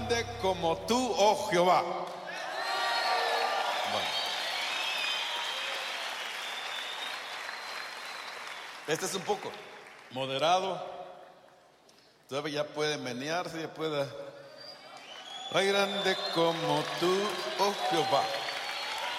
grande como tú, oh Jehová. Bueno. Este es un poco moderado. Todavía ya puede menearse, ya puede. Ay, grande como tú, oh Jehová.